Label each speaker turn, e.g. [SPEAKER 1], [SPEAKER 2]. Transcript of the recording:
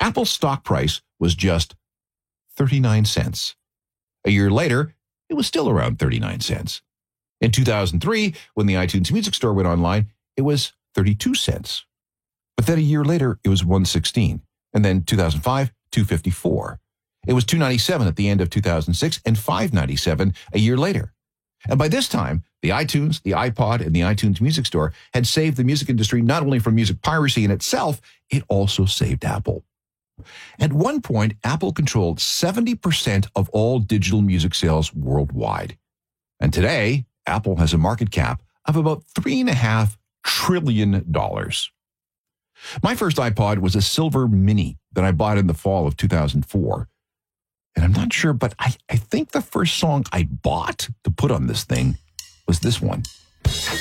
[SPEAKER 1] Apple's stock price was just 39 cents. A year later, it was still around 39 cents. In 2003, when the iTunes Music Store went online, it was 32 cents. But then a year later, it was 116. And then 2005, 254. It was 297 at the end of 2006 and 597 a year later. And by this time, the iTunes, the iPod, and the iTunes Music Store had saved the music industry not only from music piracy in itself, it also saved Apple. At one point, Apple controlled 70% of all digital music sales worldwide. And today, Apple has a market cap of about $3.5 trillion. My first iPod was a Silver Mini that I bought in the fall of 2004. And I'm not sure, but I think the first song I bought to put on this thing was this one.